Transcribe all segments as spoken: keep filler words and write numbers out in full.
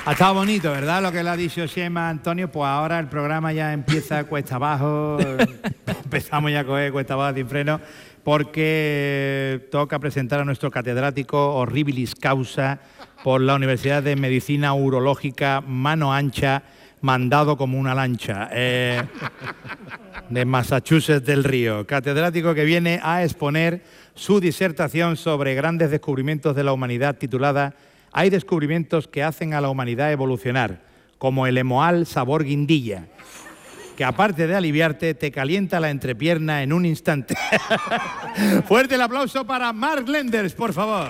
Ha estado bonito, ¿verdad? Lo que le ha dicho Chema Antonio. Pues ahora el programa ya empieza cuesta abajo. Empezamos ya a coger cuesta abajo sin freno, porque toca presentar a nuestro catedrático Horribilis Causa por la Universidad de Medicina Urológica, mano ancha, mandado como una lancha, eh, de Massachusetts del Río. Catedrático que viene a exponer su disertación sobre grandes descubrimientos de la humanidad, titulada "Hay descubrimientos que hacen a la humanidad evolucionar, como el emoal sabor guindilla, que aparte de aliviarte, te calienta la entrepierna en un instante". Fuerte el aplauso para Mark Lenders, por favor.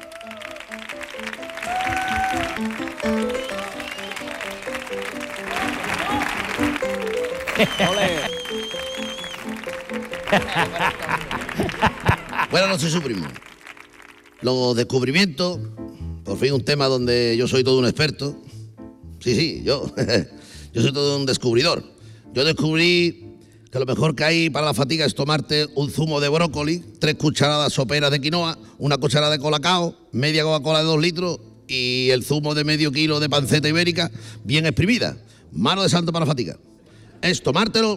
Buenas noches, su primo. Los descubrimientos, por fin un tema donde yo soy todo un experto. Sí, sí, yo. Yo soy todo un descubridor. Yo descubrí que lo mejor que hay para la fatiga es tomarte un zumo de brócoli, tres cucharadas soperas de quinoa, una cucharada de colacao, media Coca-Cola de dos litros y el zumo de medio kilo de panceta ibérica bien exprimida. Mano de santo para la fatiga. Es tomártelo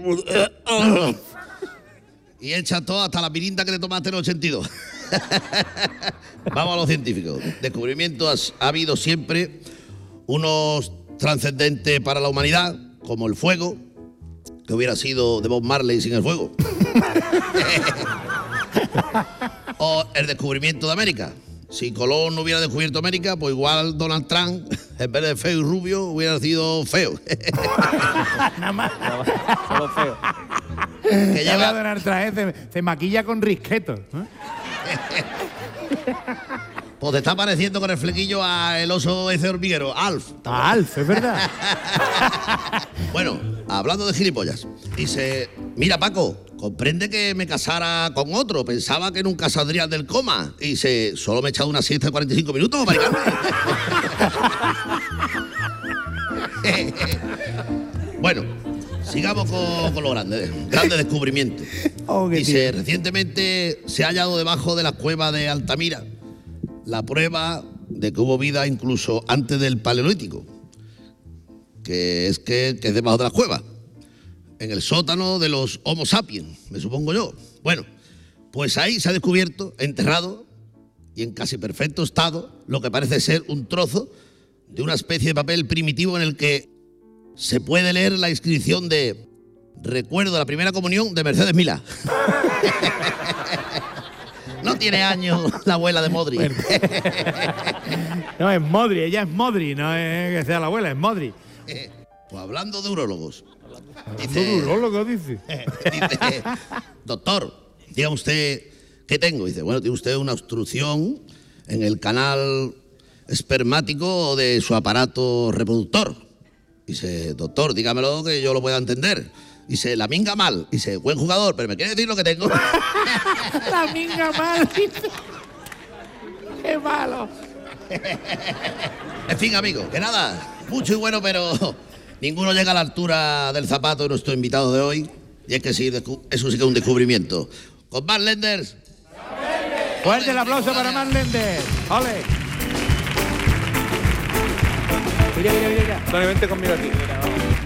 y echa todo hasta la pirinta que te tomaste en el ochenta y dos. Vamos a los científicos. Descubrimientos ha habido siempre, unos trascendentes para la humanidad, como el fuego, que hubiera sido de Bob Marley sin el fuego. O el descubrimiento de América. Si Colón no hubiera descubierto América, pues igual Donald Trump, en vez de feo y rubio, hubiera sido feo. Nada más. Solo feo. Que lleva Donald Trump, se, se maquilla con risqueto, ¿eh? Pues te está pareciendo con el flequillo a el oso ese hormiguero, Alf. A Alf, es verdad. Bueno, hablando de gilipollas, dice: mira, Paco, comprende que me casara con otro. Pensaba que nunca saldría del coma. Y dice: solo me he echado una siesta de cuarenta y cinco minutos, Mari Carmen. Bueno, sigamos con, con lo grande, grandes descubrimientos. Oh, dice: recientemente se ha hallado debajo de la cueva de Altamira la prueba de que hubo vida incluso antes del Paleolítico, que es que, que es debajo de las cuevas, en el sótano de los Homo sapiens, me supongo yo. Bueno, pues ahí se ha descubierto, enterrado y en casi perfecto estado, lo que parece ser un trozo de una especie de papel primitivo en el que se puede leer la inscripción de "Recuerdo de la primera comunión de Mercedes Milá". No tiene años la abuela de Modri. No, es Modri, ella es Modri, no es que sea la abuela, es Modri. Eh, pues hablando de urólogos. Dice, ¿de urólogo dice? Dice: doctor, diga usted, ¿qué tengo? Dice: bueno, tiene usted una obstrucción en el canal espermático de su aparato reproductor. Dice: doctor, dígamelo que yo lo pueda entender. Dice: la minga mal. Dice: buen jugador, pero me quiere decir lo que tengo. La minga mal, dice. Qué malo. En fin, amigos, que nada, mucho y bueno, pero ninguno llega a la altura del zapato de nuestro invitado de hoy. Y es que sí, eso sí que es un descubrimiento. Con Mark Lenders. Fuerte el aplauso para Mark Lenders. ¡Ole! Mira, mira, mira. Tony, vente conmigo aquí. Mira, vamos.